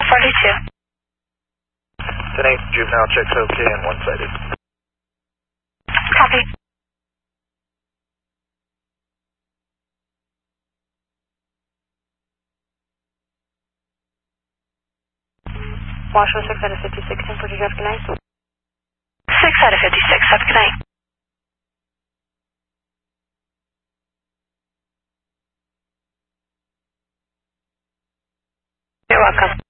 42. 10-8, juvenile checks okay and one-sided. Copy. Marshall 6 out of 56, 10 for you, have a good night. 6 out of 56, have a good night. You're welcome.